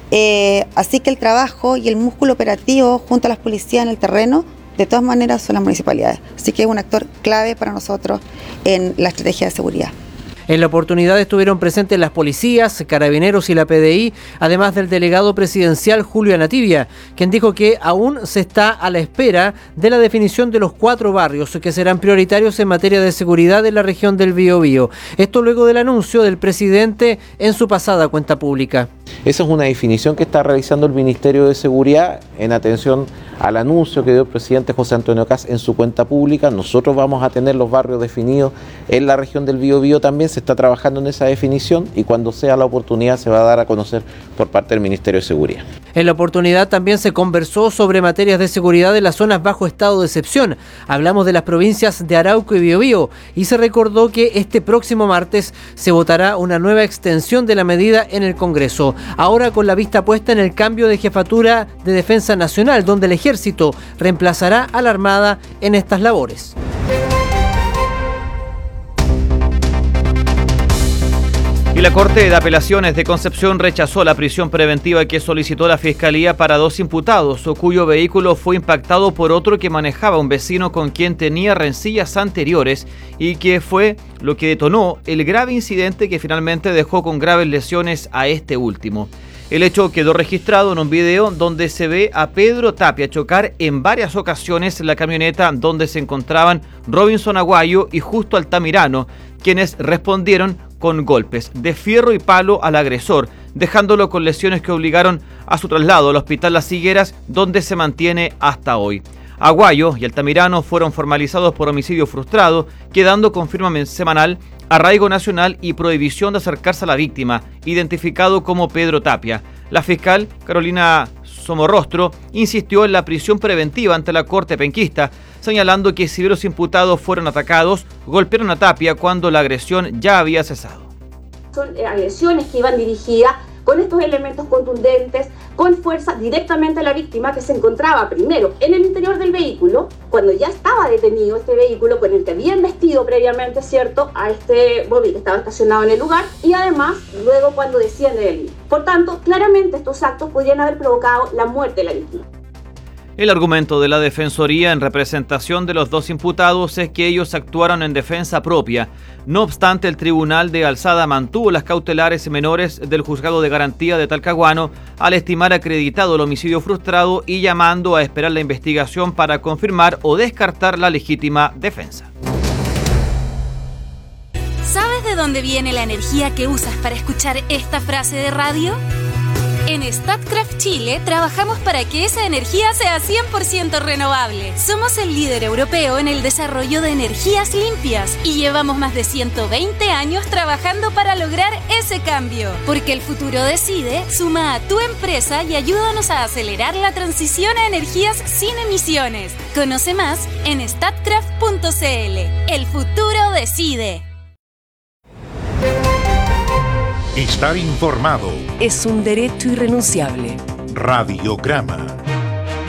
Así que el trabajo y el músculo operativo junto a las policías en el terreno, de todas maneras, son las municipalidades. Así que es un actor clave para nosotros en la estrategia de seguridad. En la oportunidad estuvieron presentes las policías, carabineros y la PDI, además del delegado presidencial Julio Anativia, quien dijo que aún se está a la espera de la definición de los 4 barrios que serán prioritarios en materia de seguridad en la región del Biobío. Esto luego del anuncio del presidente en su pasada cuenta pública. Esa es una definición que está realizando el Ministerio de Seguridad en atención al anuncio que dio el presidente José Antonio Kast en su cuenta pública. Nosotros vamos a tener los barrios definidos en la región del Biobío también, se está trabajando en esa definición y cuando sea la oportunidad se va a dar a conocer por parte del Ministerio de Seguridad. En la oportunidad también se conversó sobre materias de seguridad en las zonas bajo estado de excepción. Hablamos de las provincias de Arauco y Biobío y se recordó que este próximo martes se votará una nueva extensión de la medida en el Congreso. Ahora con la vista puesta en el cambio de jefatura de Defensa Nacional, donde el Ejército reemplazará a la Armada en estas labores. Y la Corte de Apelaciones de Concepción rechazó la prisión preventiva que solicitó la Fiscalía para 2 imputados, cuyo vehículo fue impactado por otro que manejaba un vecino con quien tenía rencillas anteriores y que fue lo que detonó el grave incidente que finalmente dejó con graves lesiones a este último. El hecho quedó registrado en un video donde se ve a Pedro Tapia chocar en varias ocasiones la camioneta donde se encontraban Robinson Aguayo y Justo Altamirano, quienes respondieron con golpes de fierro y palo al agresor, dejándolo con lesiones que obligaron a su traslado al Hospital Las Higueras, donde se mantiene hasta hoy. Aguayo y Altamirano fueron formalizados por homicidio frustrado, quedando con firma semanal, arraigo nacional y prohibición de acercarse a la víctima, identificado como Pedro Tapia. La fiscal Carolina Somorrostro insistió en la prisión preventiva ante la Corte penquista, señalando que si los imputados fueron atacados, golpearon a Tapia cuando la agresión ya había cesado. Son agresiones que iban dirigidas con estos elementos contundentes, con fuerza directamente a la víctima que se encontraba primero en el interior del vehículo, cuando ya estaba detenido este vehículo con el que había investido previamente, ¿cierto?, a este móvil que estaba estacionado en el lugar, y además luego cuando desciende del mismo. Por tanto, claramente estos actos podrían haber provocado la muerte de la víctima. El argumento de la Defensoría en representación de los 2 imputados es que ellos actuaron en defensa propia. No obstante, el Tribunal de Alzada mantuvo las cautelares menores del Juzgado de Garantía de Talcahuano al estimar acreditado el homicidio frustrado y llamando a esperar la investigación para confirmar o descartar la legítima defensa. ¿Sabes de dónde viene la energía que usas para escuchar esta frase de radio? En Statkraft Chile trabajamos para que esa energía sea 100% renovable. Somos el líder europeo en el desarrollo de energías limpias y llevamos más de 120 años trabajando para lograr ese cambio. Porque el futuro decide, suma a tu empresa y ayúdanos a acelerar la transición a energías sin emisiones. Conoce más en statkraft.cl. El futuro decide. Estar informado es un derecho irrenunciable. Radiograma